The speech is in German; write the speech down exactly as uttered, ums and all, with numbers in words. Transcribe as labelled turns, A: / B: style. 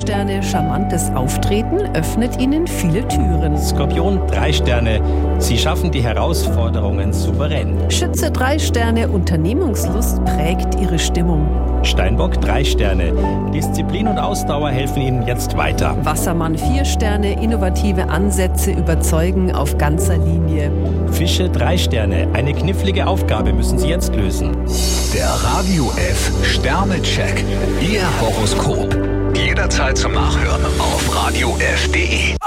A: Sterne, charmantes Auftreten öffnet Ihnen viele Türen.
B: Skorpion, drei Sterne, Sie schaffen die Herausforderungen souverän.
A: Schütze, drei Sterne, Unternehmungslust prägt Ihre Stimmung.
B: Steinbock, drei Sterne, Disziplin und Ausdauer helfen Ihnen jetzt weiter.
A: Wassermann, vier Sterne, innovative Ansätze überzeugen auf ganzer Linie.
B: Fische, drei Sterne, eine knifflige Aufgabe müssen Sie jetzt lösen.
C: Der Radio F Sternecheck, Ihr Horoskop. Jederzeit zum Nachhören auf radio f punkt de.